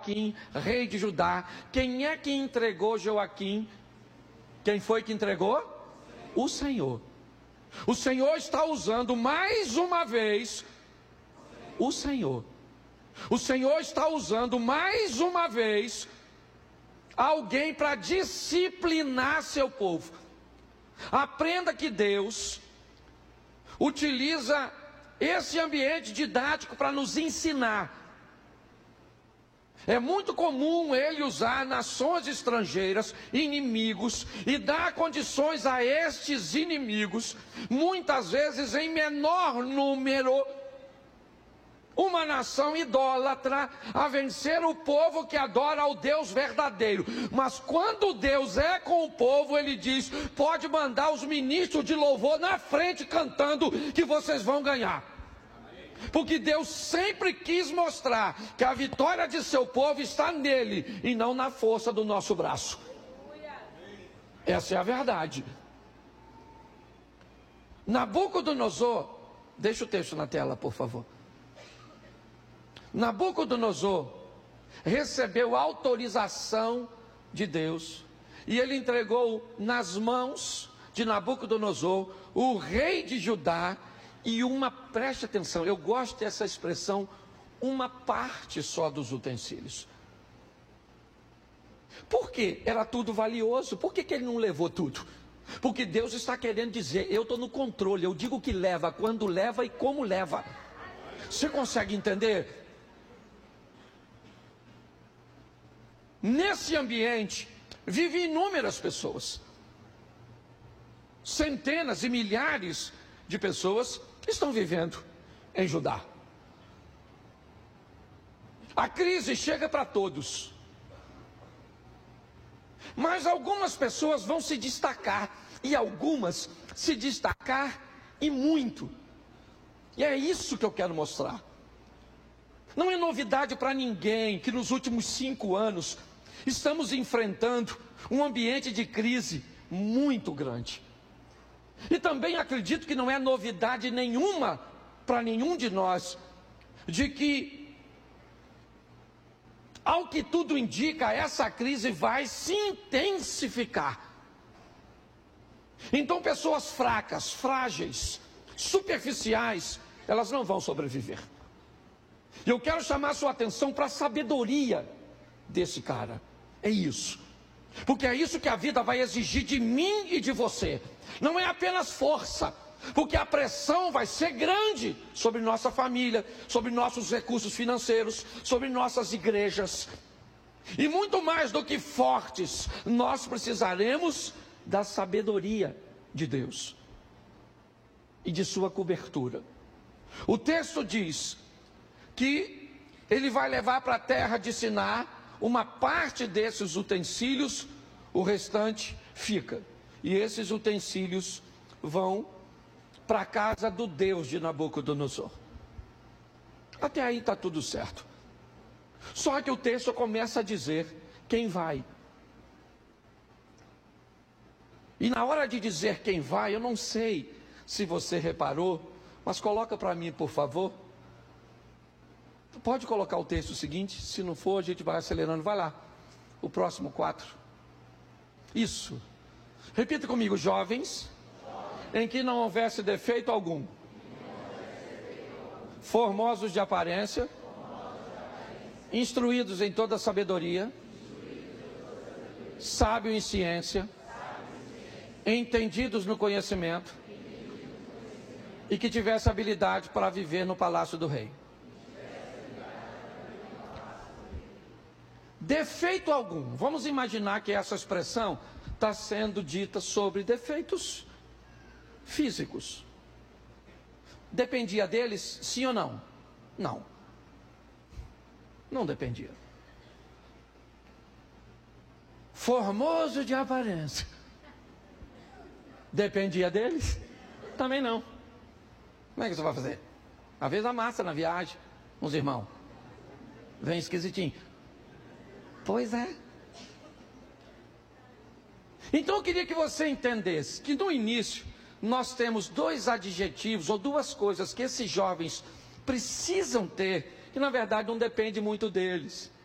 Joaquim, rei de Judá. Quem é que entregou Joaquim? Quem foi que entregou? O Senhor. O Senhor está usando mais uma vez o Senhor. O Senhor está usando mais uma vez alguém para disciplinar seu povo. Aprenda que Deus utiliza esse ambiente didático para nos ensinar. É muito comum ele usar nações estrangeiras, inimigos, e dar condições a estes inimigos, muitas vezes em menor número, uma nação idólatra, a vencer o povo que adora ao Deus verdadeiro. Mas quando Deus é com o povo, ele diz: pode mandar os ministros de louvor na frente cantando, que vocês vão ganhar. Porque Deus sempre quis mostrar que a vitória de seu povo está nele e não na força do nosso braço. Essa é a verdade. Nabucodonosor, deixa o texto na tela, por favor. Nabucodonosor recebeu autorização de Deus e ele entregou nas mãos de Nabucodonosor, o rei de Judá, e preste atenção, eu gosto dessa expressão, uma parte só dos utensílios. Por quê? Era tudo valioso. Por que ele não levou tudo? Porque Deus está querendo dizer: eu estou no controle, eu digo que leva, quando leva e como leva. Você consegue entender? Nesse ambiente vivem inúmeras pessoas, centenas e milhares de pessoas estão vivendo em Judá. A crise chega para todos, mas algumas pessoas vão se destacar, e algumas se destacar e muito. E é isso que eu quero mostrar. Não é novidade para ninguém que nos últimos 5 anos estamos enfrentando um ambiente de crise muito grande. E também acredito que não é novidade nenhuma para nenhum de nós, de que, ao que tudo indica, essa crise vai se intensificar. Então pessoas fracas, frágeis, superficiais, elas não vão sobreviver. E eu quero chamar a sua atenção para a sabedoria desse cara. É isso. Porque é isso que a vida vai exigir de mim e de você. Não é apenas força, porque a pressão vai ser grande sobre nossa família, sobre nossos recursos financeiros, sobre nossas igrejas. E muito mais do que fortes, nós precisaremos da sabedoria de Deus e de sua cobertura. O texto diz que ele vai levar para a terra de Siná uma parte desses utensílios, o restante fica. E esses utensílios vão para a casa do Deus de Nabucodonosor. Até aí está tudo certo. Só que o texto começa a dizer quem vai. E na hora de dizer quem vai, eu não sei se você reparou, mas coloca para mim, por favor. Pode colocar o texto seguinte, se não for a gente vai acelerando, vai lá, o próximo 4. Isso. Repita comigo: jovens, em que não houvesse defeito algum, formosos de aparência, instruídos em toda sabedoria, sábio em ciência, entendidos no conhecimento, e que tivesse habilidade para viver no palácio do rei. Defeito algum. Vamos imaginar que essa expressão está sendo dita sobre defeitos físicos. Dependia deles, sim ou não? Não. Não dependia. Formoso de aparência. Dependia deles? Também não. Como é que você vai fazer? Às vezes amassa na viagem, uns irmãos. Vem esquisitinho. Pois é. Então eu queria que você entendesse que no início nós temos 2 adjetivos ou 2 coisas que esses jovens precisam ter, que na verdade não depende muito deles.